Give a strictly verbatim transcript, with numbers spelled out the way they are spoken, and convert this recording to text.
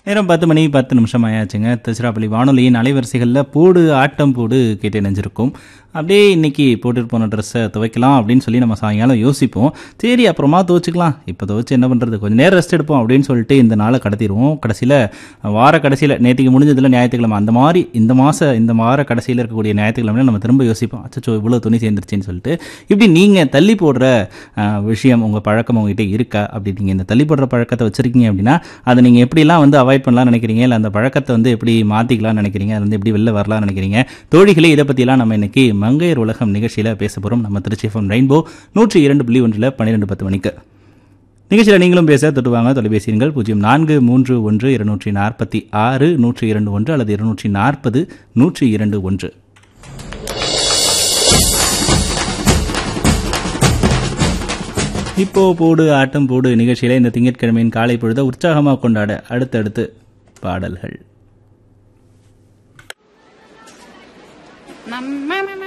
நேரம் பத்து மணி பத்து நிமிஷம் ஆயாச்சுங்க. திருச்சிராப்பள்ளி வானொலியின் அலைவரிசைகளில் போடு ஆட்டம் போடு கேட்டு நினைஞ்சிருக்கும். அப்படியே இன்னைக்கு போட்டுட்டு போன ட்ரெஸ்ஸை துவைக்கலாம் அப்படின்னு சொல்லி நம்ம சாயங்காலம் யோசிப்போம். சரி அப்புறமா துவைச்சிக்கலாம், இப்போ துவைச்சு என்ன பண்ணுறது, கொஞ்சம் நேரம் ரெஸ்ட் எடுப்போம் அப்படின்னு சொல்லிட்டு இந்த நாளை கடத்திடுவோம். கடைசியில் வார கடைசியில் நேற்றுக்கு முடிஞ்சதில் ஞாயிற்றுக்கிழமை அந்த மாதிரி இந்த மாதம் இந்த வார கடைசியில் இருக்கக்கூடிய ஞாயிற்றுக்கிழமை நம்ம திரும்ப யோசிப்போம், அச்சோ இவ்வளோ துணி சேர்ந்துருச்சின்னு சொல்லிட்டு. இப்படி நீங்கள் தள்ளி போடுற விஷயம் உங்கள் பழக்கம் உங்ககிட்ட இருக்கா? அப்படி நீங்கள் இந்த தள்ளி போடுற பழக்கத்தை வச்சுருக்கீங்க அப்படின்னா அதை நீங்கள் எப்படிலாம் வந்து அவாய்ட் பண்ணலாம்னு நினைக்கிறீங்க, இல்லை அந்த பழக்கத்தை வந்து எப்படி மாற்றிக்கலாம்னு நினைக்கிறீங்க, அது வந்து எப்படி வெளில வரலாம்னு நினைக்கிறீங்க? தோழிகளே, இதை பற்றிலாம் நம்ம இன்னைக்கு மங்கையர் உலகம் நிகழ்ச்சியில் பேச போகிறோம். நம்ம திருச்சி எஃப்எம் ரெயின்போ நூற்றி இரண்டு புள்ளி ஒன்றில் பன்னிரெண்டு பத்து மணிக்கு நிகழ்ச்சியில் நீங்களும் பேச தொட்டுவாங்க. தொலைபேசிகள் பூஜ்ஜியம் நான்கு மூன்று ஒன்று இருநூற்றி நாற்பத்தி ஆறு நூற்றி இரண்டு ஒன்று அல்லது இருநூற்றி நாற்பது நூற்றி இரண்டு ஒன்று. இப்போ போடு ஆட்டம் போடு நிகழ்ச்சியில இந்த திங்கட்கிழமையின் காலை பொழுத உற்சாகமாக கொண்டாட அடுத்தடுத்து பாடல்கள்.